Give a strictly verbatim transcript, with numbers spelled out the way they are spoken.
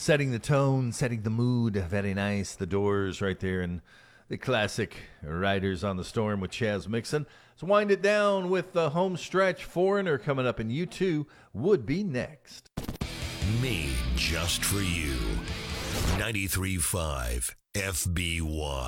setting the tone, setting the mood. Very nice. The Doors right there, and the classic Riders on the Storm with Chaz Mixon. Let's wind it down with the home stretch. Foreigner coming up, and U two would be next. Made just for you. ninety-three point five F B Y.